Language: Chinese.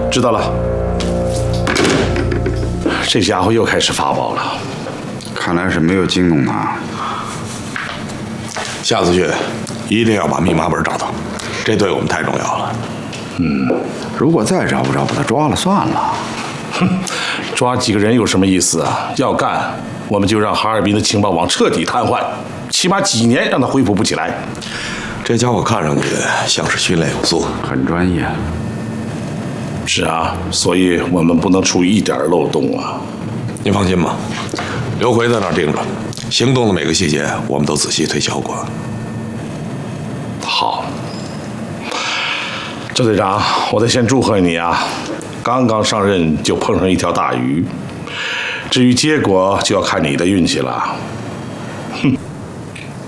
知道了。这家伙又开始发报了， 看来是没有惊动他。 下次去一定要把密码本找到，这对我们太重要了。 如果再找不着，把他抓了算了。 哼，抓几个人有什么意思啊？要干，我们就让哈尔滨的情报网彻底瘫痪，起码几年让他恢复不起来。 这家伙看上去像是训练有素， 很专业。 是啊，所以我们不能出一点漏洞啊。 您放心吧，刘奎在那儿盯着，行动的每个细节我们都仔细推敲过。 好，周队长，我得先祝贺你啊！刚刚上任就碰上一条大鱼，至于结果就要看你的运气了。